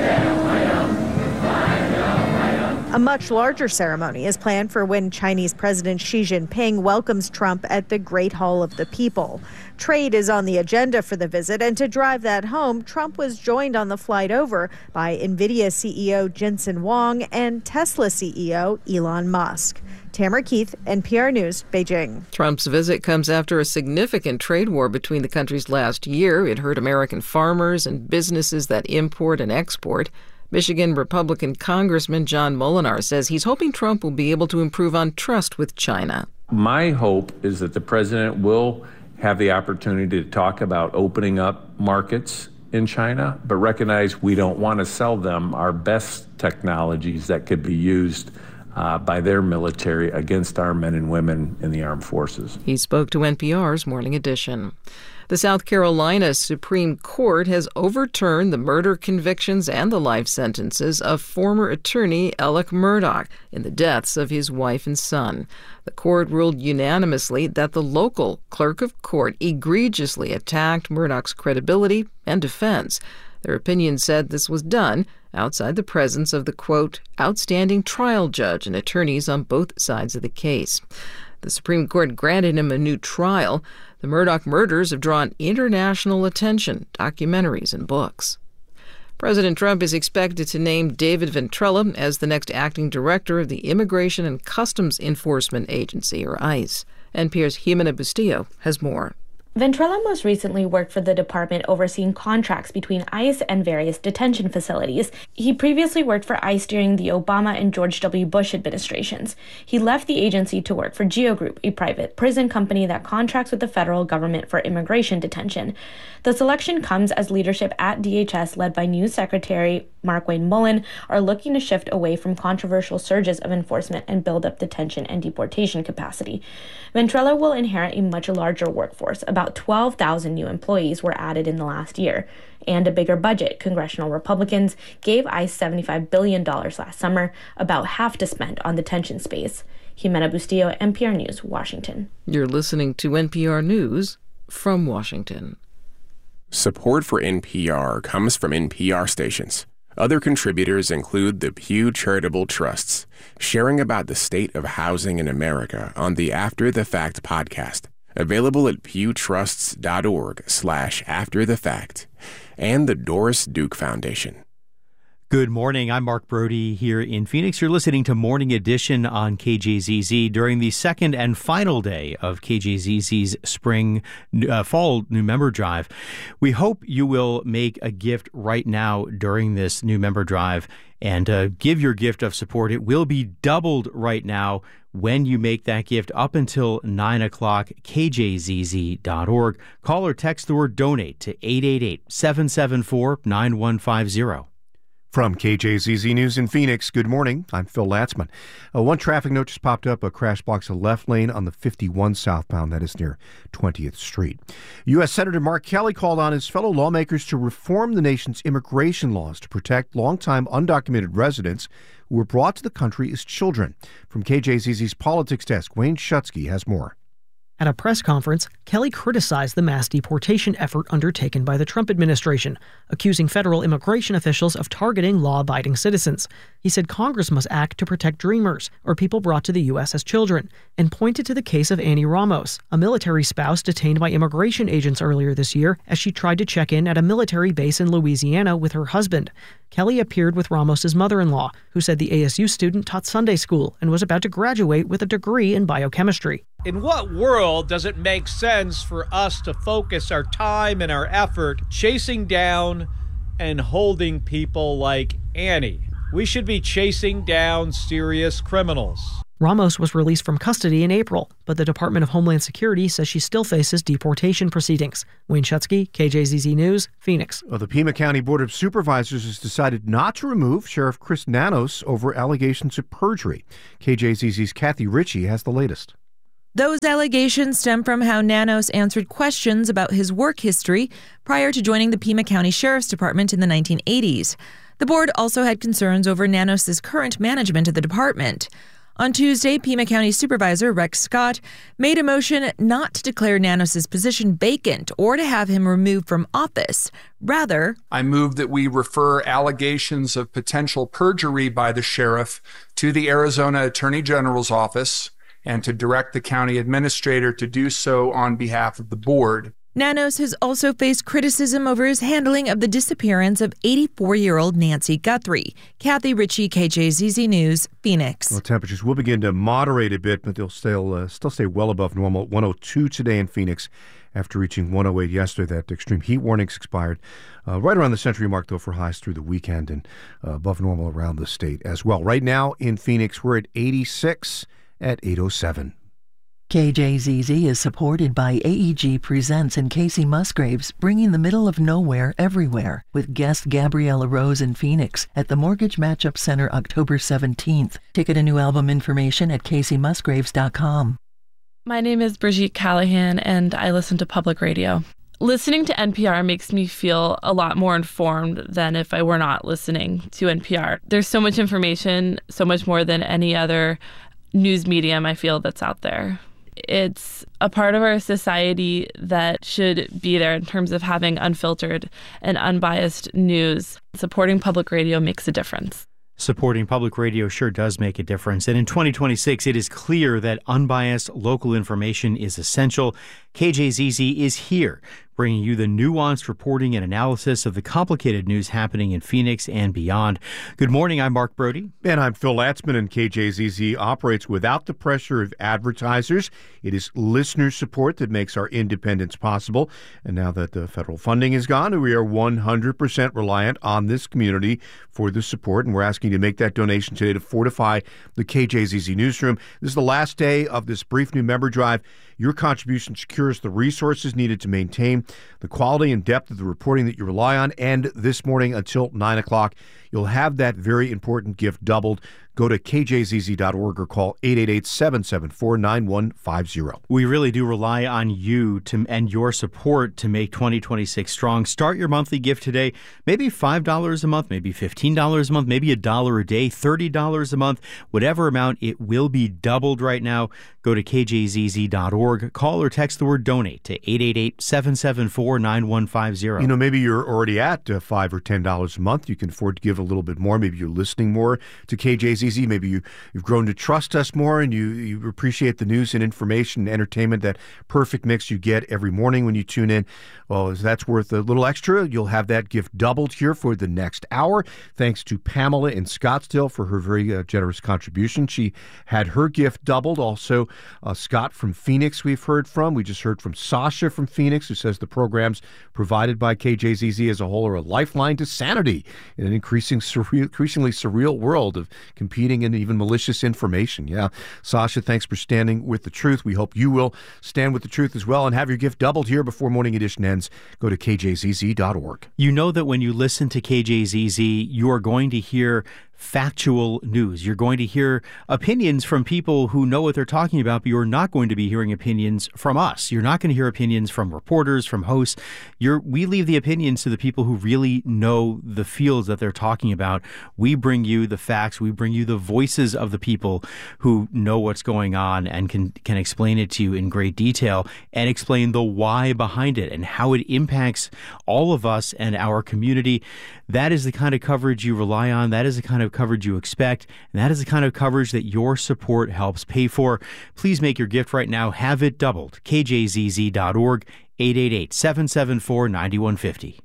A much larger ceremony is planned for when Chinese President Xi Jinping welcomes Trump at the Great Hall of the People. Trade is on the agenda for the visit, and to drive that home, Trump was joined on the flight over by NVIDIA CEO Jensen Huang and Tesla CEO Elon Musk. Tamara Keith, NPR News, Beijing. Trump's visit comes after a significant trade war between the countries last year. It hurt American farmers and businesses that import and export. Michigan Republican Congressman John Molinar says he's hoping Trump will be able to improve on trust with China. My hope is that the president will have the opportunity to talk about opening up markets in China, but recognize we don't want to sell them our best technologies that could be used by their military against our men and women in the armed forces. He spoke to NPR's Morning Edition. The South Carolina Supreme Court has overturned the murder convictions and the life sentences of former attorney Alec Murdaugh in the deaths of his wife and son. The court ruled unanimously that the local clerk of court egregiously attacked Murdaugh's credibility and defense. Their opinion said this was done outside the presence of the, quote, outstanding trial judge and attorneys on both sides of the case. The Supreme Court granted him a new trial. The Murdaugh murders have drawn international attention, documentaries, and books. President Trump is expected to name David Ventrella as the next acting director of the Immigration and Customs Enforcement Agency, or ICE. NPR's Jimena Bustillo has more. Ventrella most recently worked for the department overseeing contracts between ICE and various detention facilities. He previously worked for ICE during the Obama and George W. Bush administrations. He left the agency to work for GEO Group, a private prison company that contracts with the federal government for immigration detention. The selection comes as leadership at DHS, led by new Secretary Markwayne Mullin, are looking to shift away from controversial surges of enforcement and build up detention and deportation capacity. Ventrella will inherit a much larger workforce. About 12,000 new employees were added in the last year, and a bigger budget. Congressional Republicans gave ICE $75 billion last summer, about half to spend on detention space. Jimena Bustillo, NPR News, Washington. You're listening to NPR News from Washington. Support for NPR comes from NPR stations. Other contributors include the Pew Charitable Trusts, sharing about the state of housing in America on the After the Fact podcast, available at pewtrusts.org/afterthefact, and the Doris Duke Foundation. Good morning. I'm Mark Brody here in Phoenix. You're listening to Morning Edition on KJZZ during the second and final day of KJZZ's fall new member drive. We hope you will make a gift right now during this new member drive and give your gift of support. It will be doubled right now when you make that gift up until 9 o'clock, kjzz.org. Call or text the word donate to 888-774-9150. From KJZZ News in Phoenix, good morning. I'm Phil Latzman. One traffic note just popped up. A crash blocks a left lane on the 51 southbound. That is near 20th Street. U.S. Senator Mark Kelly called on his fellow lawmakers to reform the nation's immigration laws to protect longtime undocumented residents who were brought to the country as children. From KJZZ's Politics Desk, Wayne Schutsky has more. At a press conference, Kelly criticized the mass deportation effort undertaken by the Trump administration, accusing federal immigration officials of targeting law-abiding citizens. He said Congress must act to protect dreamers, or people brought to the U.S. as children, and pointed to the case of Annie Ramos, a military spouse detained by immigration agents earlier this year as she tried to check in at a military base in Louisiana with her husband. Kelly appeared with Ramos's mother-in-law, who said the ASU student taught Sunday school and was about to graduate with a degree in biochemistry. In what world does it make sense for us to focus our time and our effort chasing down and holding people like Annie? We should be chasing down serious criminals. Ramos was released from custody in April, but the Department of Homeland Security says she still faces deportation proceedings. Wayne Schutsky, KJZZ News, Phoenix. Well, the Pima County Board of Supervisors has decided not to remove Sheriff Chris Nanos over allegations of perjury. KJZZ's Kathy Ritchie has the latest. Those allegations stem from how Nanos answered questions about his work history prior to joining the Pima County Sheriff's Department in the 1980s. The board also had concerns over Nanos' current management of the department. On Tuesday, Pima County Supervisor Rex Scott made a motion not to declare Nanos' position vacant or to have him removed from office. Rather, I move that we refer allegations of potential perjury by the sheriff to the Arizona Attorney General's office and to direct the county administrator to do so on behalf of the board. Nanos has also faced criticism over his handling of the disappearance of 84-year-old Nancy Guthrie. Kathy Ritchie, KJZZ News, Phoenix. Well, temperatures will begin to moderate a bit, but they'll still stay well above normal. 102 today in Phoenix after reaching 108 yesterday. That extreme heat warnings expired right around the century mark, though, for highs through the weekend and above normal around the state as well. Right now in Phoenix, we're at 86 at 8:07. KJZZ is supported by AEG Presents and Casey Musgraves, bringing the middle of nowhere everywhere, with guest Gabriella Rose in Phoenix at the Mortgage Matchup Center October 17th. Ticket and new album information at CaseyMusgraves.com. My name is Brigitte Callahan, and I listen to public radio. Listening to NPR makes me feel a lot more informed than if I were not listening to NPR. There's so much information, so much more than any other news medium I feel that's out there. It's a part of our society that should be there in terms of having unfiltered and unbiased news. Supporting public radio makes a difference. Supporting public radio sure does make a difference. And in 2026, it is clear that unbiased local information is essential. KJZZ is here, bringing you the nuanced reporting and analysis of the complicated news happening in Phoenix and beyond. Good morning, I'm Mark Brody. And I'm Phil Latzman, and KJZZ operates without the pressure of advertisers. It is listener support that makes our independence possible. And now that the federal funding is gone, we are 100% reliant on this community for the support. And we're asking you to make that donation today to fortify the KJZZ newsroom. This is the last day of this brief new member drive. Your contribution secures the resources needed to maintain the quality and depth of the reporting that you rely on. And this morning until 9 o'clock, you'll have that very important gift doubled. Go to kjzz.org or call 888-774-9150. We really do rely on you and your support to make 2026 strong. Start your monthly gift today. Maybe $5 a month, maybe $15 a month, maybe $1 a day, $30 a month. Whatever amount, it will be doubled right now. Go to kjzz.org. Call or text the word donate to 888-774-9150. You know, maybe you're already at $5 or $10 a month. You can afford to give a little bit more. Maybe you're listening more to KJZZ. Maybe you've grown to trust us more, and you appreciate the news and information and entertainment, that perfect mix you get every morning when you tune in. Well, if that's worth a little extra, you'll have that gift doubled here for the next hour. Thanks to Pamela in Scottsdale for her very generous contribution. She had her gift doubled. Also, Scott from Phoenix we've heard from. We just heard from Sasha from Phoenix, who says the programs provided by KJZZ as a whole are a lifeline to sanity in an increasingly surreal world of computer competing and even malicious information. Yeah. Sasha, thanks for standing with the truth. We hope you will stand with the truth as well and have your gift doubled here before Morning Edition ends. Go to kjzz.org. You know that when you listen to KJZZ, you are going to hear factual news. You're going to hear opinions from people who know what they're talking about, but you're not going to be hearing opinions from us. You're not going to hear opinions from reporters, from hosts. We leave the opinions to the people who really know the fields that they're talking about. We bring you the facts. We bring you the voices of the people who know what's going on and can explain it to you in great detail and explain the why behind it and how it impacts all of us and our community. That is the kind of coverage you rely on. That is the kind of coverage you expect. And that is the kind of coverage that your support helps pay for. Please make your gift right now. Have it doubled. KJZZ.org, 888-774-9150.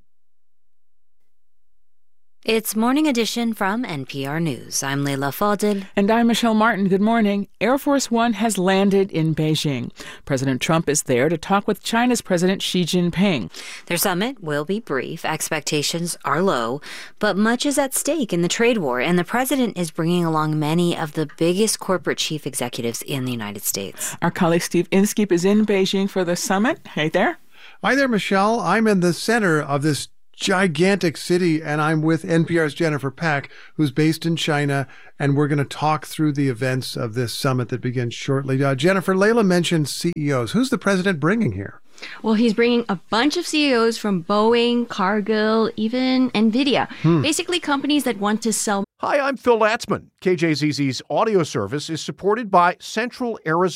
It's Morning Edition from NPR News. I'm Leila Fadel. And I'm Michelle Martin. Good morning. Air Force One has landed in Beijing. President Trump is there to talk with China's President Xi Jinping. Their summit will be brief. Expectations are low, but much is at stake in the trade war, and the president is bringing along many of the biggest corporate chief executives in the United States. Our colleague Steve Inskeep is in Beijing for the summit. Hey there. Hi there, Michelle. I'm in the center of this gigantic city, and I'm with NPR's Jennifer Pack, who's based in China, and we're going to talk through the events of this summit that begins shortly. Jennifer, Leila mentioned CEOs. Who's the president bringing here? Well, he's bringing a bunch of CEOs from Boeing, Cargill, even NVIDIA. Basically companies that want to sell. Hi, I'm Phil Latzman. KJZZ's audio service is supported by Central Arizona